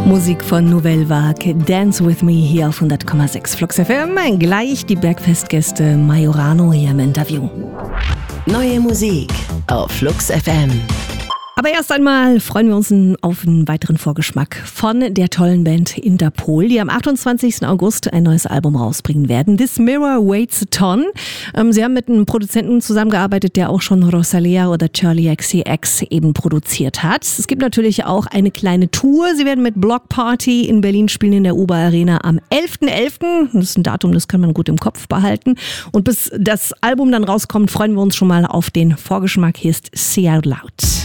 Musik von Nouvelle Vague, Dance With Me hier auf 100,6 Flux FM. Gleich die Bergfestgäste Majorano hier im Interview. Neue Musik auf Flux FM. Aber erst einmal freuen wir uns auf einen weiteren Vorgeschmack von der tollen Band Interpol, die am 28. August ein neues Album rausbringen werden. This Mirror Weighs a Ton. Sie haben mit einem Produzenten zusammengearbeitet, der auch schon Rosalia oder Charlie XCX eben produziert hat. Es gibt natürlich auch eine kleine Tour. Sie werden mit Block Party in Berlin spielen in der Uber Arena am 11.11. Das ist ein Datum, das kann man gut im Kopf behalten. Und bis das Album dann rauskommt, freuen wir uns schon mal auf den Vorgeschmack. Hier ist Say Out Loud.